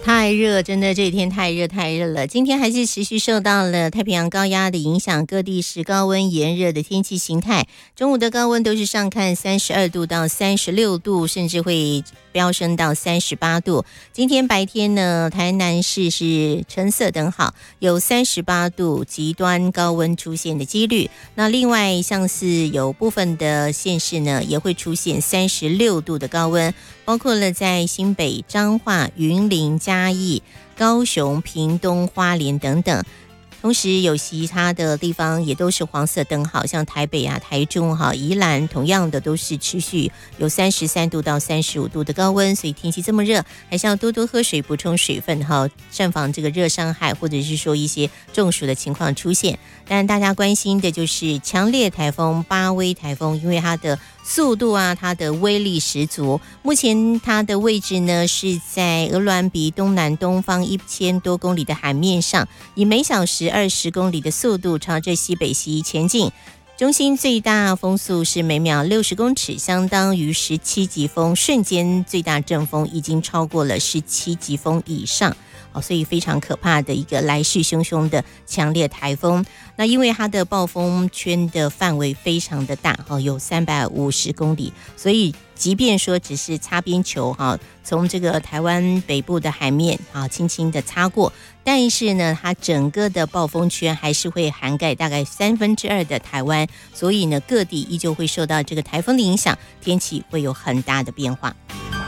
太热，真的这几天太热了。今天还是持续受到了太平洋高压的影响，各地是高温炎热的天气形态。中午的高温都是上看32度到36度，甚至会飙升到38度。今天白天呢，台南市是橙色灯号，有38度极端高温出现的几率。那另外像是有部分的县市呢，也会出现36度的高温，包括了在新北、彰化、云林、嘉义、高雄、屏东、花莲等等。同时有其他的地方也都是黄色灯号，像台北啊、台中宜兰同样的都是持续有33度到35度的高温，所以天气这么热，还是要多多喝水，补充水分慎防这个热伤害或者是说一些中暑的情况出现。当然大家关心的就是强烈台风巴威台风，因为它的速度啊，它的威力十足。目前它的位置呢是在鹅銮鼻东南东方1000多公里的海面上，以每小时20公里的速度朝着西北西前进。中心最大风速是每秒60公尺，相当于17级风，瞬间最大阵风已经超过了17级风以上。所以非常可怕的一个来势汹汹的强烈台风。那因为它的暴风圈的范围非常的大，有350公里，所以即便说只是擦边球，从这个台湾北部的海面轻轻的擦过，但是呢，它整个的暴风圈还是会涵盖大概2/3的台湾，所以呢，各地依旧会受到这个台风的影响，天气会有很大的变化。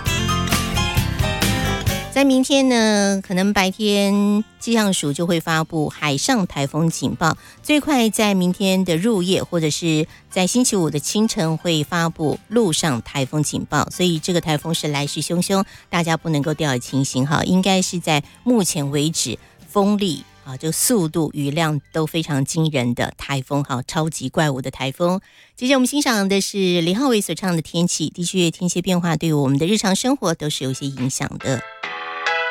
在明天呢，可能白天气象署就会发布海上台风警报，最快在明天的入夜或者是在星期五的清晨会发布陆上台风警报，所以这个台风是来势汹汹，大家不能够掉以轻心应该是在目前为止风力这个速度雨量都非常惊人的台风超级怪物的台风。接着我们欣赏的是李浩伟所唱的天气，的确天气变化对我们的日常生活都是有些影响的。